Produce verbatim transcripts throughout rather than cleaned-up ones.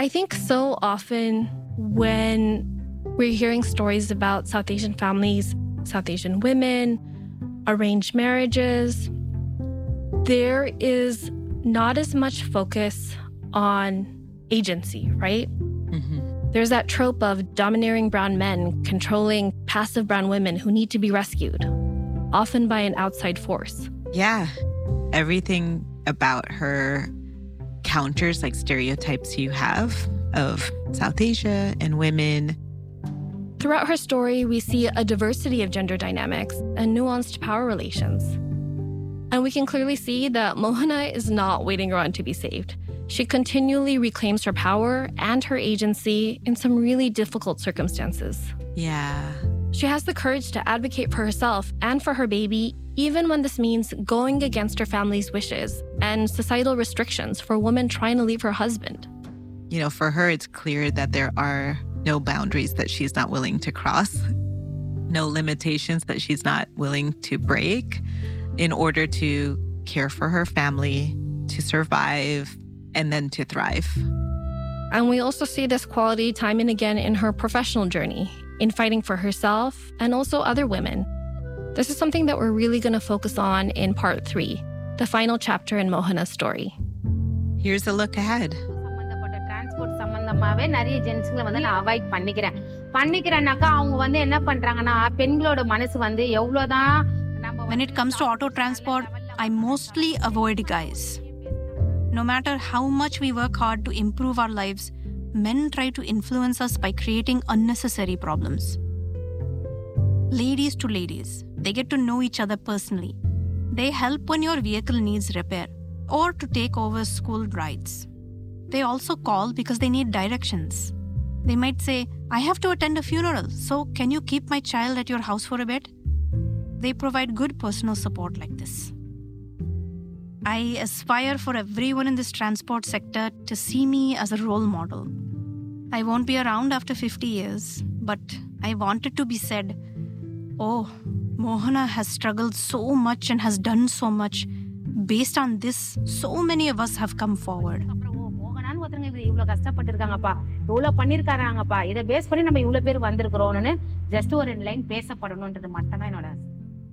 I think so often when we're hearing stories about South Asian families, South Asian women, arranged marriages, there is not as much focus on agency, right? Mm-hmm. There's that trope of domineering brown men controlling passive brown women who need to be rescued, often by an outside force. Yeah. Everything about her counters like stereotypes you have of South Asia and women. Throughout her story, we see a diversity of gender dynamics and nuanced power relations. And we can clearly see that Mohana is not waiting around to be saved. She continually reclaims her power and her agency in some really difficult circumstances. Yeah. She has the courage to advocate for herself and for her baby, even when this means going against her family's wishes and societal restrictions for a woman trying to leave her husband. You know, for her, it's clear that there are no boundaries that she's not willing to cross, no limitations that she's not willing to break in order to care for her family, to survive, and then to thrive. And we also see this quality time and again in her professional journey, in fighting for herself and also other women. This is something that we're really going to focus on in part three, the final chapter in Mohana's story. Here's a look ahead. சம்பந்தமாவே நிறைய ஜென்ஸ்களை வந்து நான் avoid பண்ணிக்கிறேன் பண்ணிக்கிறேன்னாக்கா அவங்க வந்து என்ன பண்றாங்கன்னா பெண்களோட மனசு வந்து எவ்வளவுதான் When it comes to auto transport, I mostly avoid guys. No matter how much we work hard to improve our lives, men try to influence us by creating unnecessary problems. Ladies to ladies, they get to know each other personally. They help when your vehicle needs repair or to take over school rides. They also call because they need directions. They might say, I have to attend a funeral, so can you keep my child at your house for a bit? They provide good personal support like this. I aspire for everyone in this transport sector to see me as a role model. I won't be around after fifty years, but I want it to be said, oh, Mohana has struggled so much and has done so much. Based on this, so many of us have come forward. இவ்வளவு கஷ்டப்பட்டு இருக்காங்கப்பா இவ்வளவு பண்ணிருக்காங்கப்பா இதை base பண்ணி நம்ம இவ்வளவு பேர் வந்திருக்கிறோம்னு just ஒரு ரெண்டு லைன் பேசப்படணும்ன்றது மட்டும்தான் என்னோட ஆசை.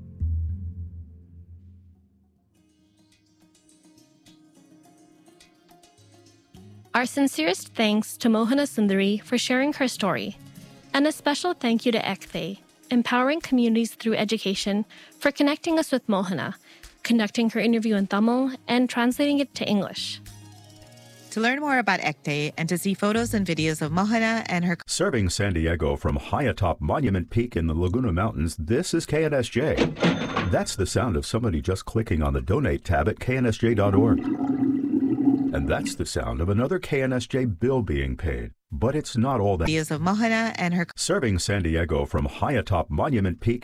Our sincerest thanks to Mohana Sundari for sharing her story, and a special thank you to Ekthe, empowering communities through education, for connecting us with Mohana, conducting her interview in Tamil, and translating it to English. To learn more about Ekthe and to see photos and videos of Mohana and her... Serving San Diego from high atop Monument Peak in the Laguna Mountains, this is K N S J. That's the sound of somebody just clicking on the donate tab at K N S J dot org. And that's the sound of another K N S J bill being paid. But it's not all that... Videos of Mohana and her... Serving San Diego from high atop Monument Peak